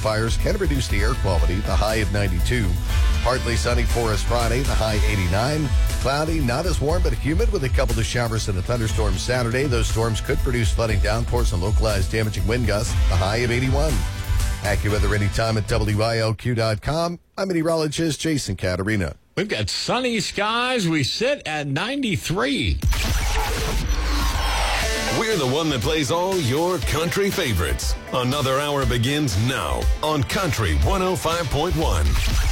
wildfires can reduce the air quality. The high of 92. Partly sunny for us Friday. The high 89. Cloudy, not as warm, but humid with a couple of showers and a thunderstorm Saturday. Those storms could produce flooding downpours and localized damaging wind gusts. The high of 81. AccuWeather anytime at WIOQ.com. I'm meteorologist Jason Caterina. We've got sunny skies. We sit at 93. We're the one that plays all your country favorites. Another hour begins now on Country 105.1.